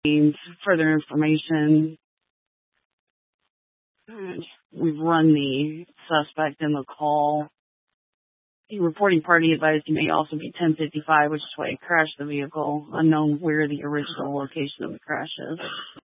further information. We've run the suspect in the call. The reporting party advised he may also be 1055, which is why he crashed the vehicle, unknown where the original location of the crash is.